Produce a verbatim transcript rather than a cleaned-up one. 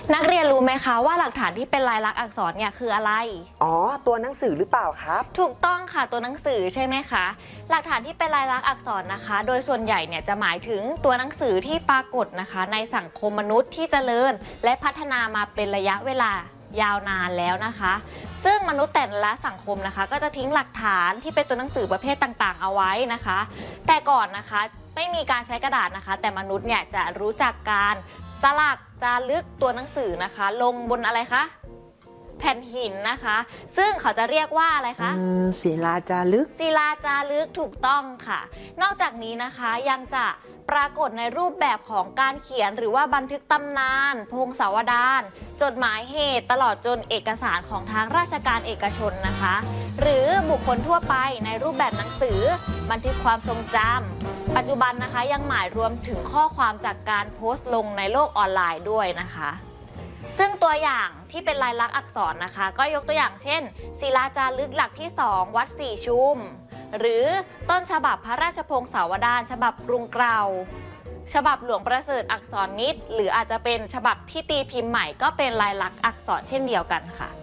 นักเรียนรู้ไหมคะว่าหลักฐานที่เป็นลายลักษณ์อักษรเนี่ยคืออะไรอ๋อตัวหนังสือหรือเปล่าครับถูกต้องค่ะตัวหนังสือใช่ไหมคะหลักฐานที่เป็นลายลักษณ์อักษรนะคะโดยส่วนใหญ่เนี่ยจะหมายถึงตัวหนังสือที่ปรากฏนะคะในสังคมมนุษย์ที่เจริญและพัฒนามาเป็นระยะเวลายาวนานแล้วนะคะซึ่งมนุษย์แต่ละสังคมนะคะก็จะทิ้งหลักฐานที่เป็นตัวหนังสือประเภทต่างๆเอาไว้นะคะแต่ก่อนนะคะไม่มีการใช้กระดาษนะคะแต่มนุษย์เนี่ยจะรู้จักการสลักจารึกตัวหนังสือนะคะลงบนอะไรคะแผ่นหินนะคะซึ่งเขาจะเรียกว่าอะไรคะศิลาจารึกศิลาจารึกถูกต้องค่ะนอกจากนี้นะคะยังจะปรากฏในรูปแบบของการเขียนหรือว่าบันทึกตำนานพงศาวดารจดหมายเหตุตลอดจนเอกสารของทางราชการเอกชนนะคะหรือบุคคลทั่วไปในรูปแบบหนังสือบันทึกความทรงจำปัจจุบันนะคะยังหมายรวมถึงข้อความจากการโพสต์ลงในโลกออนไลน์ด้วยนะคะซึ่งตัวอย่างที่เป็นลายลักษณ์อักษรนะคะก็ยกตัวอย่างเช่นศิลาจารึกหลักที่สองวัดสี่ชุมหรือต้นฉบับพระราชพงศาวดารฉบับกรุงเกลาฉบับหลวงประเสริฐอักษรนิตหรืออาจจะเป็นฉบับที่ตีพิมพ์ใหม่ก็เป็นลายลักษณ์อักษรเช่นเดียวกันค่ะ